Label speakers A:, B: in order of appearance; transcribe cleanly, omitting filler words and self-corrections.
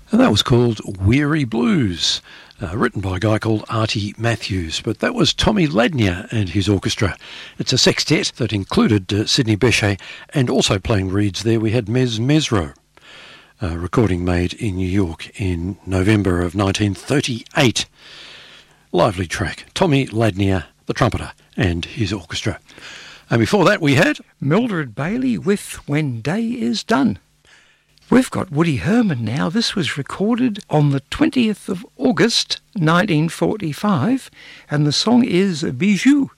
A: And that was called Weary Blues, written by a guy called Artie Matthews. But that was Tommy Ladnier and his orchestra. It's a sextet that included Sidney Bechet, and also playing reeds there we had Mez Mesro. A recording made in New York in November of 1938. Lively track. Tommy Ladnier, the trumpeter, and his orchestra. And before that we had
B: Mildred Bailey with When Day Is Done. We've got Woody Herman now. This was recorded on the 20th of August 1945, and the song is Bijou.